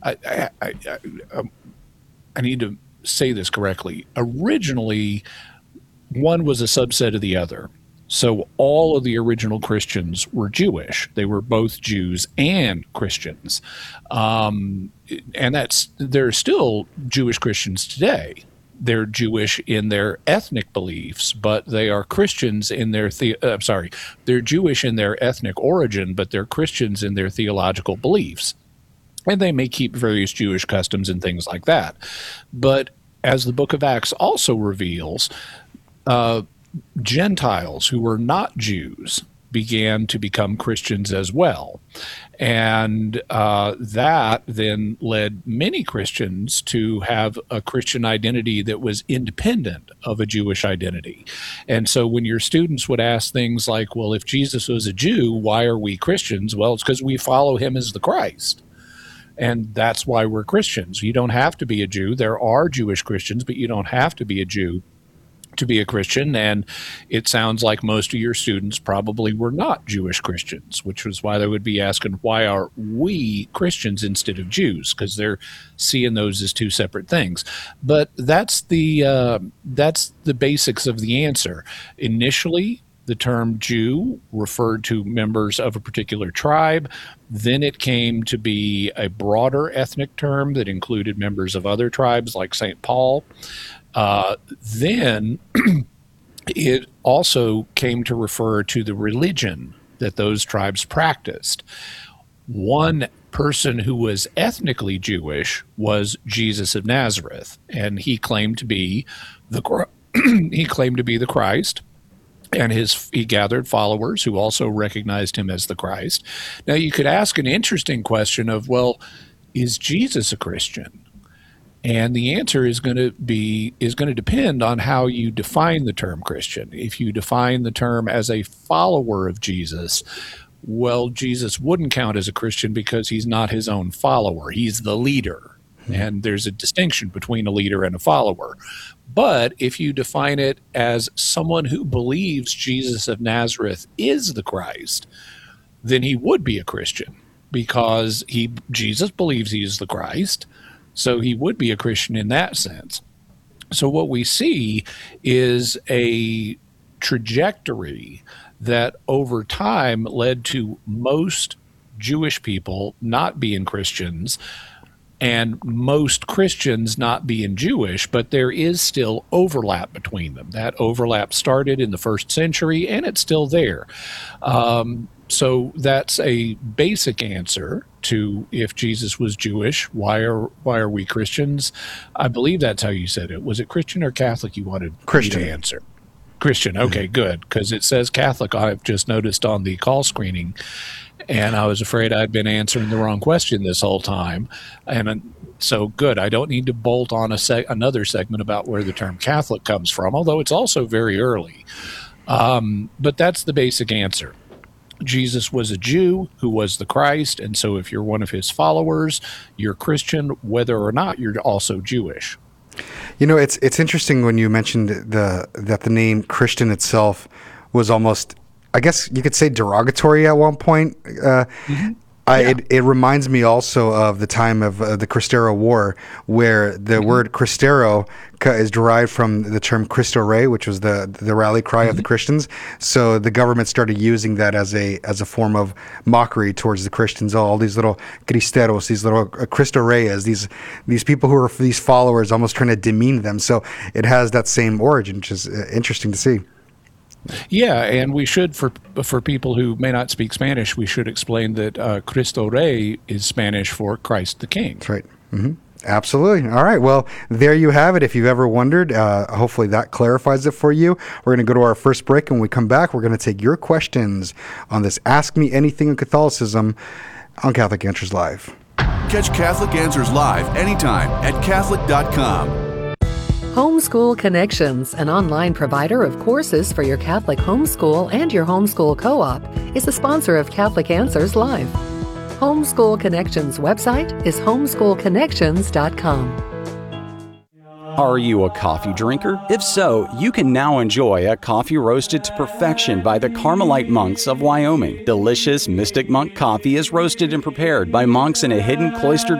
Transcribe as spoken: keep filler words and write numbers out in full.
I, I, I, I, um, I need to say this correctly. Originally, one was a subset of the other. So all of the original Christians were Jewish. They were both Jews and Christians. Um, and that's there are still Jewish Christians today. They're Jewish in their ethnic beliefs, but they are Christians in their the, uh, I'm sorry, they're Jewish in their ethnic origin, but they're Christians in their theological beliefs. And they may keep various Jewish customs and things like that. But as the book of Acts also reveals, uh, Gentiles who were not Jews began to become Christians as well. And uh, that then led many Christians to have a Christian identity that was independent of a Jewish identity. And so when your students would ask things like, well, if Jesus was a Jew, why are we Christians? Well, it's because we follow him as the Christ. And that's why we're Christians. You don't have to be a Jew. There are Jewish Christians, but you don't have to be a Jew to be a Christian. And it sounds like most of your students probably were not Jewish Christians, which was why they would be asking, why are we Christians instead of Jews? Because they're seeing those as two separate things. But that's the uh, that's the basics of the answer. Initially, the term Jew referred to members of a particular tribe. Then it came to be a broader ethnic term that included members of other tribes like Saint Paul. Uh, then it also came to refer to the religion that those tribes practiced. One person who was ethnically Jewish was Jesus of Nazareth, and he claimed to be the he claimed to be the Christ. And his he gathered followers who also recognized him as the Christ. Now, you could ask an interesting question of, well, is Jesus a Christian? And the answer is going to be is going to depend on how you define the term Christian. If you define the term as a follower of Jesus, well, Jesus wouldn't count as a Christian because he's not his own follower. He's the leader. Hmm. And there's a distinction between a leader and a follower. But if you define it as someone who believes Jesus of Nazareth is the Christ, then he would be a Christian because he Jesus believes he is the Christ. So he would be a Christian in that sense. So what we see is a trajectory that over time led to most Jewish people not being Christians and most Christians not being Jewish, but there is still overlap between them. That overlap started in the first century, and it's still there. Um, so that's a basic answer to if Jesus was Jewish, why are why are we Christians? I believe that's how you said it. Was it Christian or Catholic you wanted Christian me to answer? Christian. Okay, mm-hmm. Good, because it says Catholic. I've just noticed on the call screening, and I was afraid I'd been answering the wrong question this whole time. And so good. I don't need to bolt on a seg- another segment about where the term Catholic comes from, although it's also very early. Um, but that's the basic answer. Jesus was a Jew who was the Christ, and so if you're one of his followers, you're Christian, whether or not you're also Jewish. You know, it's it's interesting when you mentioned the that the name Christian itself was almost, I guess you could say, derogatory at one point. Uh, mm-hmm. I, yeah. it, it reminds me also of the time of uh, the Cristero War, where the mm-hmm. word Cristero is derived from the term Cristo Rey, which was the the rally cry mm-hmm. of the Christians. So the government started using that as a as a form of mockery towards the Christians. Oh, all these little Cristeros, these little uh, Cristo Reyes, these these people who are these followers, almost trying to demean them. So it has that same origin, which is uh, interesting to see. Yeah, and we should, for for people who may not speak Spanish, we should explain that uh, Cristo Rey is Spanish for Christ the King. That's right. Mm-hmm. Absolutely. All right. Well, there you have it. If you've ever wondered, uh, hopefully that clarifies it for you. We're going to go to our first break, and when we come back, we're going to take your questions on this Ask Me Anything in Catholicism on Catholic Answers Live. Catch Catholic Answers Live anytime at Catholic dot com. Homeschool Connections, an online provider of courses for your Catholic homeschool and your homeschool co-op, is a sponsor of Catholic Answers Live. Homeschool Connections website is homeschool connections dot com. Are you a coffee drinker? If so, you can now enjoy a coffee roasted to perfection by the Carmelite monks of Wyoming. Delicious Mystic Monk coffee is roasted and prepared by monks in a hidden cloistered